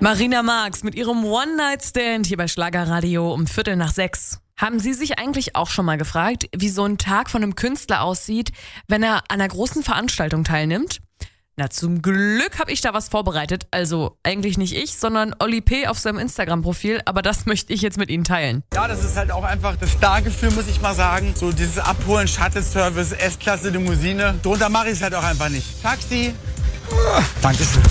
Marina Marx mit ihrem One-Night-Stand hier bei Schlagerradio um 5:45. Haben Sie sich eigentlich auch schon mal gefragt, wie so ein Tag von einem Künstler aussieht, wenn er an einer großen Veranstaltung teilnimmt? Na, zum Glück habe ich da was vorbereitet. Also eigentlich nicht ich, sondern Oli P. auf seinem Instagram-Profil. Aber das möchte ich jetzt mit Ihnen teilen. Ja, das ist halt auch einfach das Stargefühl, muss ich mal sagen. So dieses Abholen, Shuttle-Service, S-Klasse, Limousine. Drunter mache ich es halt auch einfach nicht. Taxi. Dankeschön.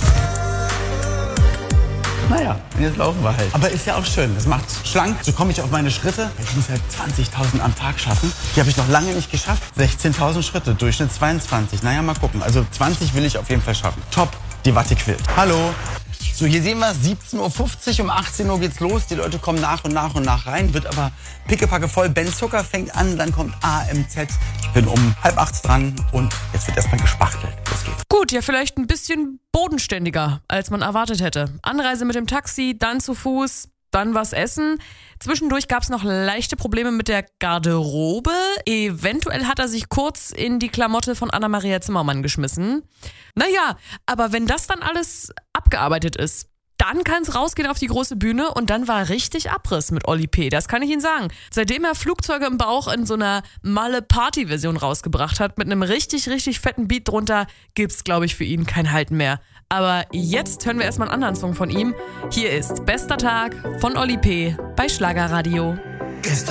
Naja, jetzt laufen wir halt. Aber ist ja auch schön, das macht schlank. So komme ich auf meine Schritte. Ich muss halt 20.000 am Tag schaffen. Die habe ich noch lange nicht geschafft. 16.000 Schritte, Durchschnitt 22. Naja, mal gucken. Also 20 will ich auf jeden Fall schaffen. Top, die Watte quillt. Hallo. So, hier sehen wir 17:50 Uhr, um 18 Uhr geht's los. Die Leute kommen nach und nach rein. Wird aber pickepacke voll. Ben Zucker fängt an, dann kommt AMZ. Ich bin um 7:30 dran und jetzt wird erstmal gespachtelt. Los geht's. Gut, ja, vielleicht ein bisschen bodenständiger, als man erwartet hätte. Anreise mit dem Taxi, dann zu Fuß, dann was essen. Zwischendurch gab es noch leichte Probleme mit der Garderobe. Eventuell hat er sich kurz in die Klamotte von Anna-Maria Zimmermann geschmissen. Naja, aber wenn das dann alles abgearbeitet ist, dann kann es rausgehen auf die große Bühne und dann war richtig Abriss mit Oli P., das kann ich Ihnen sagen. Seitdem er Flugzeuge im Bauch in so einer Malle-Party-Version rausgebracht hat, mit einem richtig, richtig fetten Beat drunter, gibt's, glaube ich, für ihn kein Halten mehr. Aber jetzt hören wir erstmal einen anderen Song von ihm. Hier ist Bester Tag von Oli P. bei Schlagerradio. Gestern